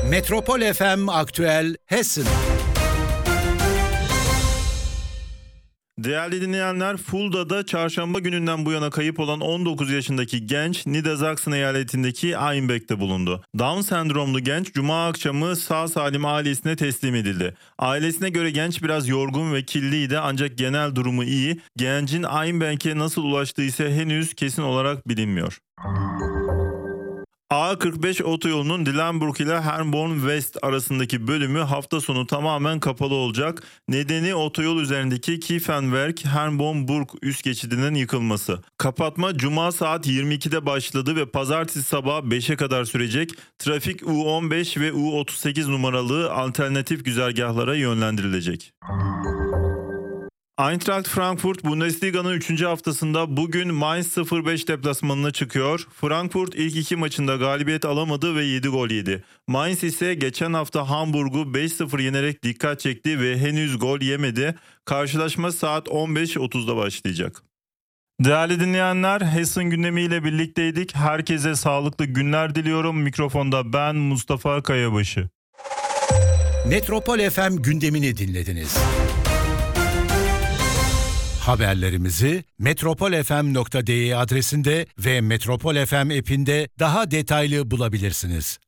Metropol FM Aktüel Hessen. Değerli dinleyenler, Fulda'da çarşamba gününden bu yana kayıp olan 19 yaşındaki genç Niedersachsen eyaletindeki Einbeck'te bulundu. Down sendromlu genç cuma akşamı sağ salim ailesine teslim edildi. Ailesine göre genç biraz yorgun ve kirliydi ancak genel durumu iyi. Gencin Einbeck'e nasıl ulaştığı ise henüz kesin olarak bilinmiyor. A45 otoyolunun Dillenburg ile Herborn West arasındaki bölümü hafta sonu tamamen kapalı olacak. Nedeni otoyol üzerindeki Kiefenwerk Herborn-Burg üst geçidinin yıkılması. Kapatma cuma saat 22'de başladı ve pazartesi sabah 5'e kadar sürecek. Trafik U15 ve U38 numaralı alternatif güzergahlara yönlendirilecek. Eintracht Frankfurt Bundesliga'nın 3. haftasında bugün Mainz 05 deplasmanına çıkıyor. Frankfurt ilk 2 maçında galibiyet alamadı ve 7 gol yedi. Mainz ise geçen hafta Hamburg'u 5-0 yenerek dikkat çekti ve henüz gol yemedi. Karşılaşma saat 15.30'da başlayacak. Değerli dinleyenler, Hessen gündemiyle birlikteydik. Herkese sağlıklı günler diliyorum. Mikrofonda ben Mustafa Kayabaşı. Metropol FM gündemini dinlediniz. Haberlerimizi metropolfm.de adresinde ve Metropol FM app'inde daha detaylı bulabilirsiniz.